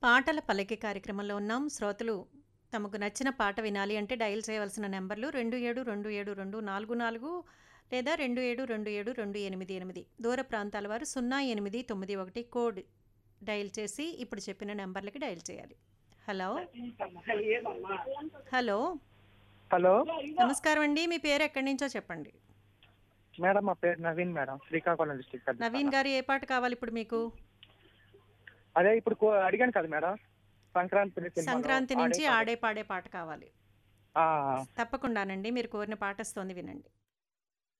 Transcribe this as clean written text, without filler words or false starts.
పాటల పల్లకి కార్యక్రమంలో ఉన్నాం. శ్రోతలు తమకు నచ్చిన పాట వినాలి అంటే డయల్ చేయవలసిన నంబర్లు 27272444 లేదా 27272888. దూర ప్రాంతాల వారు 0891 కోడ్ డయల్ చేసి ఇప్పుడు చెప్పిన నంబర్లకి డయల్ చేయాలి. హలో! హలో! హలో నమస్కారం అండి. మీ పేరు ఎక్కడి నుంచో చెప్పండి. మేడం, మా పేరు నవీన్ మేడం, శ్రీకాకుళం డిస్ట్రిక్ట్. నవీన్ గారు, ఏ పాట కావాలి ఇప్పుడు మీకు? అదే ఇప్పుడు అడిగాను కదా మేడం, సంక్రాంతి సంక్రాంతి నుంచి ఆడే పాడే పాట కావాలి. ఆ, తప్పకుండానండి, మీరు కోరిన పాట వస్తోంది, వినండి.